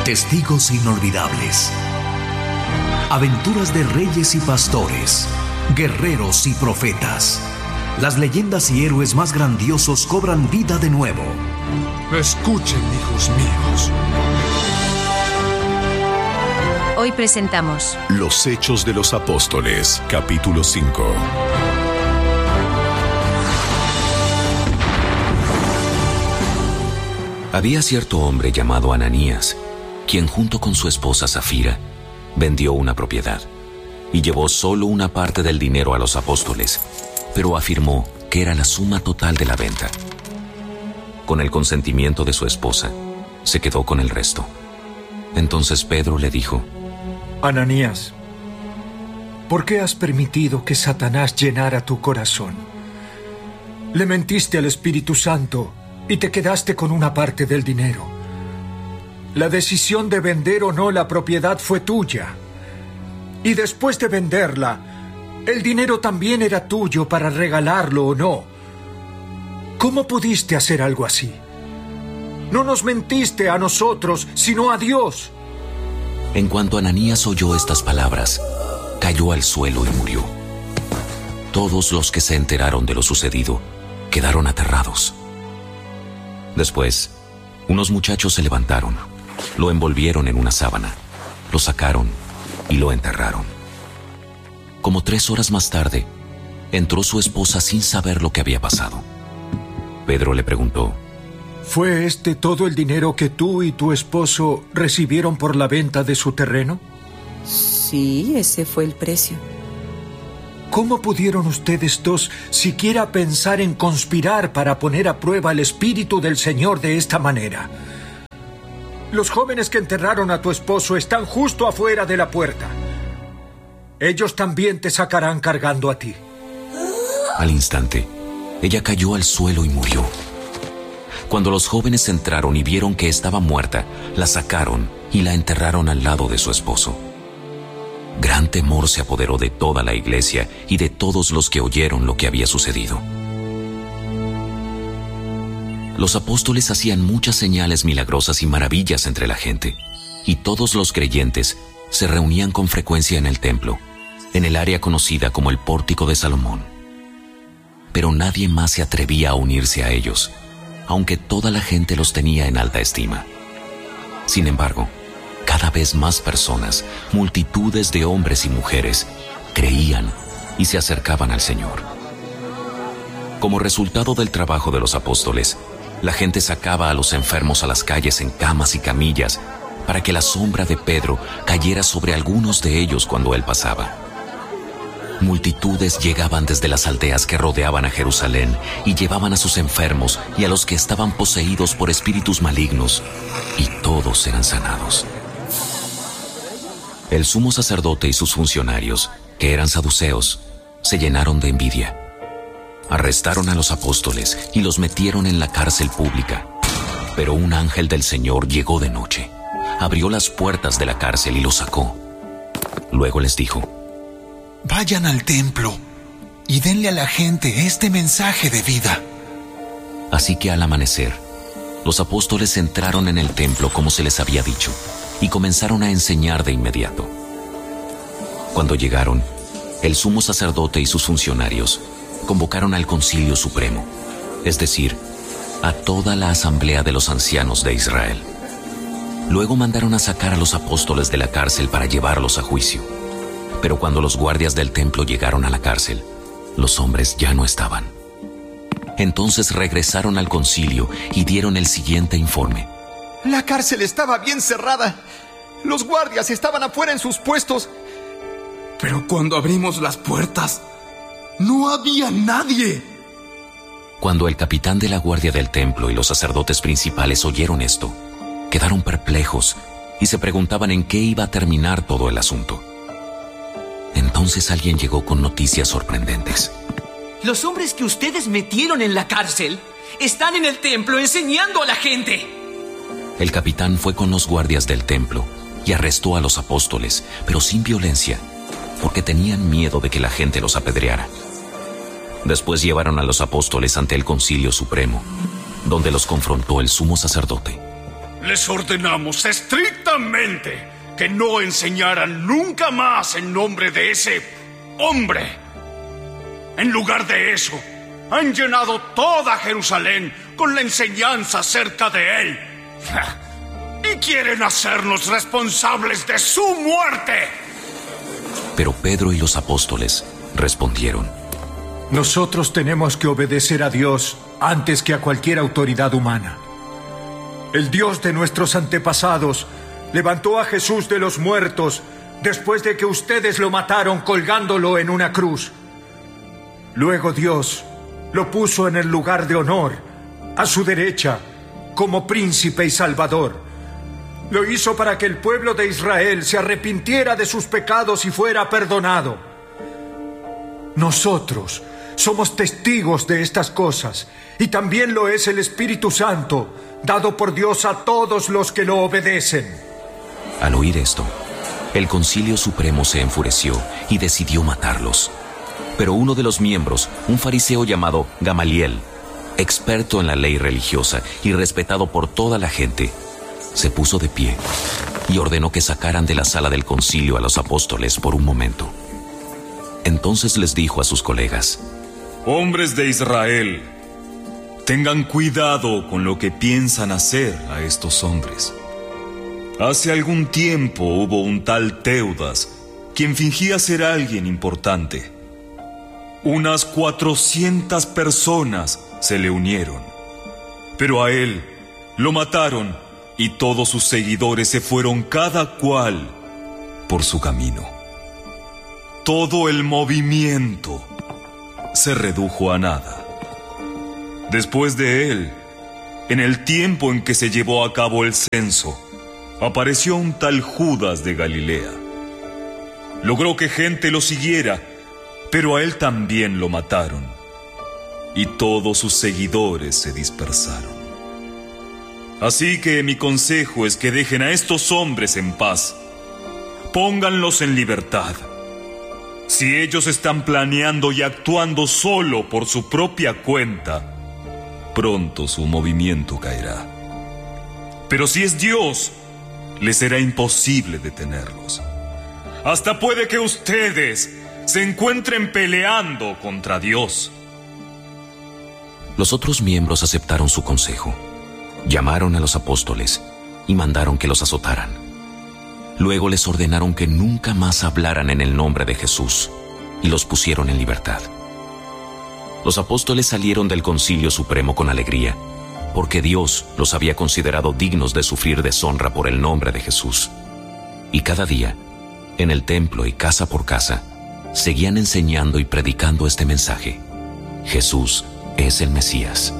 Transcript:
Testigos inolvidables. Aventuras de reyes y pastores, guerreros y profetas. Las leyendas y héroes más grandiosos cobran vida de nuevo. Escuchen, hijos míos. Hoy presentamos Los Hechos de los Apóstoles, capítulo 5. Había cierto hombre llamado Ananías, quien junto con su esposa Safira vendió una propiedad y llevó solo una parte del dinero a los apóstoles, pero afirmó que era la suma total de la venta. Con el consentimiento de su esposa, se quedó con el resto. Entonces Pedro le dijo: Ananías, ¿por qué has permitido que Satanás llenara tu corazón? Le mentiste al Espíritu Santo y te quedaste con una parte del dinero. La decisión de vender o no la propiedad fue tuya. Y después de venderla, el dinero también era tuyo para regalarlo o no. ¿Cómo pudiste hacer algo así? No nos mentiste a nosotros, sino a Dios. En cuanto Ananías oyó estas palabras, cayó al suelo y murió. Todos los que se enteraron de lo sucedido quedaron aterrados. Después, unos muchachos se levantaron, lo envolvieron en una sábana, lo sacaron y lo enterraron. Como 3 horas más tarde, entró su esposa sin saber lo que había pasado. Pedro le preguntó: ¿Fue este todo el dinero que tú y tu esposo recibieron por la venta de su terreno? Sí, ese fue el precio. ¿Cómo pudieron ustedes dos siquiera pensar en conspirar para poner a prueba el Espíritu del Señor de esta manera? Los jóvenes que enterraron a tu esposo están justo afuera de la puerta. Ellos también te sacarán cargando a ti. Al instante, ella cayó al suelo y murió. Cuando los jóvenes entraron y vieron que estaba muerta, la sacaron y la enterraron al lado de su esposo. Gran temor se apoderó de toda la iglesia y de todos los que oyeron lo que había sucedido. Los apóstoles hacían muchas señales milagrosas y maravillas entre la gente, y todos los creyentes se reunían con frecuencia en el templo, en el área conocida como el Pórtico de Salomón. Pero nadie más se atrevía a unirse a ellos, aunque toda la gente los tenía en alta estima. Sin embargo, cada vez más personas, multitudes de hombres y mujeres, creían y se acercaban al Señor. Como resultado del trabajo de los apóstoles, la gente sacaba a los enfermos a las calles en camas y camillas para que la sombra de Pedro cayera sobre algunos de ellos cuando él pasaba. Multitudes llegaban desde las aldeas que rodeaban a Jerusalén y llevaban a sus enfermos y a los que estaban poseídos por espíritus malignos, y todos eran sanados. El sumo sacerdote y sus funcionarios, que eran saduceos, se llenaron de envidia. Arrestaron a los apóstoles y los metieron en la cárcel pública. Pero un ángel del Señor llegó de noche, abrió las puertas de la cárcel y los sacó. Luego les dijo: Vayan al templo y denle a la gente este mensaje de vida. Así que al amanecer, los apóstoles entraron en el templo como se les había dicho y comenzaron a enseñar de inmediato. Cuando llegaron, el sumo sacerdote y sus funcionarios convocaron al Concilio Supremo, es decir, a toda la asamblea de los ancianos de Israel. Luego mandaron a sacar a los apóstoles de la cárcel para llevarlos a juicio. Pero cuando los guardias del templo llegaron a la cárcel, los hombres ya no estaban. Entonces regresaron al concilio y dieron el siguiente informe: La cárcel estaba bien cerrada. Los guardias estaban afuera en sus puestos. Pero cuando abrimos las puertas, no había nadie. Cuando el capitán de la guardia del templo y los sacerdotes principales oyeron esto, quedaron perplejos y se preguntaban en qué iba a terminar todo el asunto. Entonces alguien llegó con noticias sorprendentes. Los hombres que ustedes metieron en la cárcel están en el templo enseñando a la gente. El capitán fue con los guardias del templo y arrestó a los apóstoles, pero sin violencia, porque tenían miedo de que la gente los apedreara. Después llevaron a los apóstoles ante el Concilio Supremo, donde los confrontó el sumo sacerdote. les ordenamos estrictamente que no enseñaran nunca más en nombre de ese hombre. En lugar de eso, han llenado toda Jerusalén con la enseñanza acerca de él. Y quieren hacernos responsables de su muerte. Pero Pedro y los apóstoles respondieron: nosotros tenemos que obedecer a Dios antes que a cualquier autoridad humana. El Dios de nuestros antepasados levantó a Jesús de los muertos después de que ustedes lo mataron colgándolo en una cruz. Luego Dios lo puso en el lugar de honor, a su derecha, como príncipe y salvador. Lo hizo para que el pueblo de Israel se arrepintiera de sus pecados y fuera perdonado. Nosotros somos testigos de estas cosas, y también lo es el Espíritu Santo, dado por Dios a todos los que lo obedecen. Al oír esto, el Concilio Supremo se enfureció y decidió matarlos. Pero uno de los miembros, un fariseo llamado Gamaliel, experto en la ley religiosa y respetado por toda la gente, se puso de pie y ordenó que sacaran de la sala del concilio a los apóstoles por un momento. Entonces les dijo a sus colegas: hombres de Israel, tengan cuidado con lo que piensan hacer a estos hombres. Hace algún tiempo hubo un tal Teudas, quien fingía ser alguien importante. Unas 400 personas se le unieron, pero a él lo mataron y todos sus seguidores se fueron cada cual por su camino. Todo el movimiento se redujo a nada. Después de él, en el tiempo en que se llevó a cabo el censo, apareció un tal Judas de Galilea. Logró que gente lo siguiera, pero a él también lo mataron, y todos sus seguidores se dispersaron. Así que mi consejo es que dejen a estos hombres en paz. Pónganlos en libertad. Si ellos están planeando y actuando solo por su propia cuenta, pronto su movimiento caerá. Pero si es Dios, les será imposible detenerlos. Hasta puede que ustedes se encuentren peleando contra Dios. Los otros miembros aceptaron su consejo. Llamaron a los apóstoles y mandaron que los azotaran. Luego les ordenaron que nunca más hablaran en el nombre de Jesús y los pusieron en libertad. Los apóstoles salieron del Concilio Supremo con alegría, porque Dios los había considerado dignos de sufrir deshonra por el nombre de Jesús. Y cada día, en el templo y casa por casa, seguían enseñando y predicando este mensaje: Jesús es el Mesías.